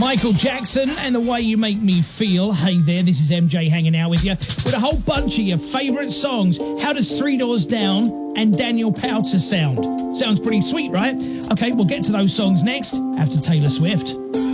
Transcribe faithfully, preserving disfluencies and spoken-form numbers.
Michael Jackson and The Way You Make Me Feel. Hey there, this is M J hanging out with you with a whole bunch of your favourite songs. How does Three Doors Down and Daniel Powter sound? Sounds pretty sweet, right? Okay, we'll get to those songs next after Taylor Swift.